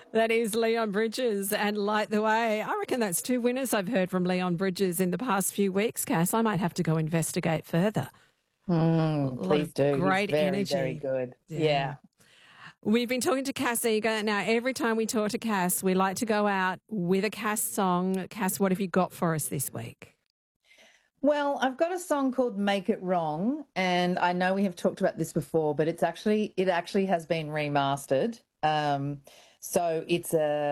That is Leon Bridges and Light the Way. I reckon that's two winners I've heard from Leon Bridges in the past few weeks, Cass. I might have to go investigate further. A lot Please of do. He's great very, energy. very good. Yeah. We've been talking to Cass Eager. Now, every time we talk to Cass, we like to go out with a Cass song. Cass, what have you got for us this week? Well, I've got a song called Make It Wrong, and I know we have talked about this before, but it actually has been remastered. So it's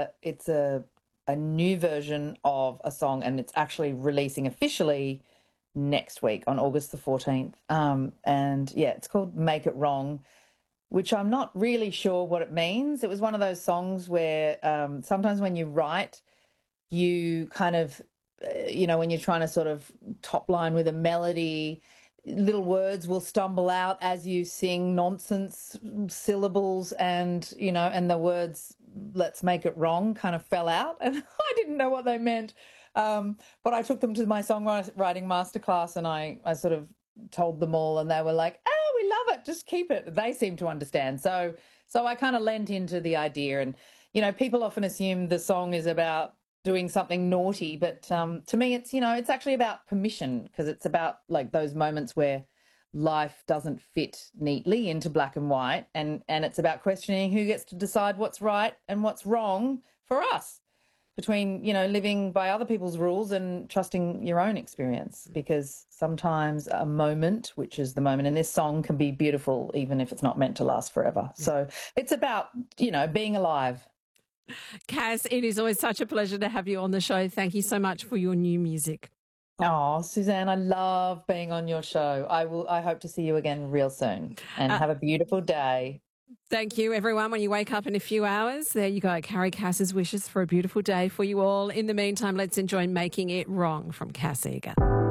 a new version of a song, and it's actually releasing officially next week on August the 14th. And yeah, it's called Make It Wrong, which I'm not really sure what it means. It was one of those songs where sometimes when you write, you kind of, when you're trying to sort of top line with a melody, little words will stumble out as you sing nonsense syllables, and the words "let's make it wrong" kind of fell out, and I didn't know what they meant. But I took them to my songwriting masterclass, and I sort of told them all, and they were like, "Oh, we love it, just keep it." They seem to understand. So I kind of lent into the idea, and people often assume the song is about doing something naughty, but to me it's actually about permission, because it's about like those moments where life doesn't fit neatly into black and white, and it's about questioning who gets to decide what's right and what's wrong for us, between living by other people's rules and trusting your own experience, because sometimes a moment, which is the moment in this song, can be beautiful even if it's not meant to last forever. So it's about being alive. Cass, it is always such a pleasure to have you on the show. Thank you so much for your new music. Oh, Suzanne, I love being on your show. I hope to see you again real soon, and have a beautiful day. Thank you, everyone. When you wake up in a few hours, there you go. Carrie Cass's wishes for a beautiful day for you all. In the meantime, let's enjoy Making It Wrong from Cass Eager.